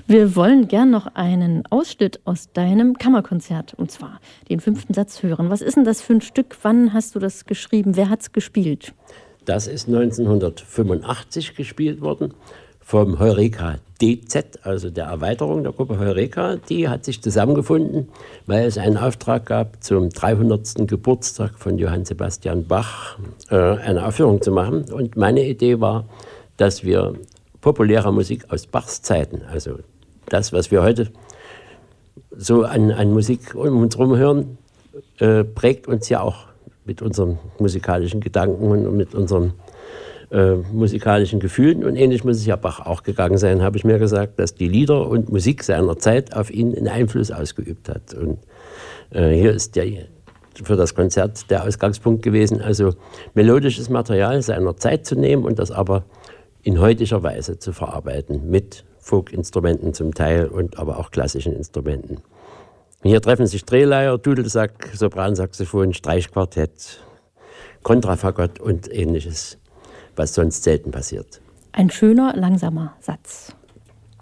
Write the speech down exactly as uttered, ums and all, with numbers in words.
Wir wollen gern noch einen Ausschnitt aus deinem Kammerkonzert, und zwar den fünften Satz hören. Was ist denn das für ein Stück? Wann hast du das geschrieben? Wer hat's gespielt? Das ist neunzehnhundertfünfundachtzig gespielt worden vom Heureka D Z, also der Erweiterung der Gruppe Heureka. Die hat sich zusammengefunden, weil es einen Auftrag gab, zum dreihundertsten Geburtstag von Johann Sebastian Bach äh, eine Aufführung zu machen. Und meine Idee war, dass wir populäre Musik aus Bachs Zeiten, also das, was wir heute so an, an Musik um uns herum hören, äh, prägt uns ja auch mit unseren musikalischen Gedanken und mit unseren äh, musikalischen Gefühlen. Und ähnlich muss es ja Bach auch gegangen sein, habe ich mir gesagt, dass die Lieder und Musik seiner Zeit auf ihn einen Einfluss ausgeübt hat. Und äh, hier ist der, für das Konzert der Ausgangspunkt gewesen, also melodisches Material seiner Zeit zu nehmen und das aber in heutiger Weise zu verarbeiten, mit Folkinstrumenten zum Teil und aber auch klassischen Instrumenten. Hier treffen sich Drehleier, Dudelsack, Sopransaxophon, Streichquartett, Kontrafagott und Ähnliches, was sonst selten passiert. Ein schöner, langsamer Satz.